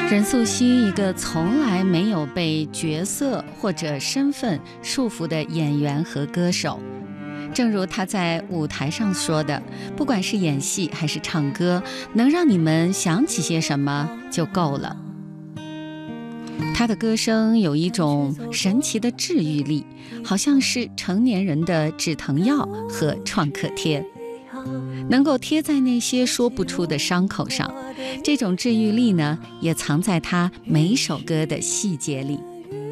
任素汐，一个从来没有被角色或者身份束缚的演员和歌手。正如他在舞台上说的，不管是演戏还是唱歌，能让你们想起些什么就够了。他的歌声有一种神奇的治愈力，好像是成年人的止疼药和创可贴，能够贴在那些说不出的伤口上。这种治愈力呢，也藏在他每首歌的细节里。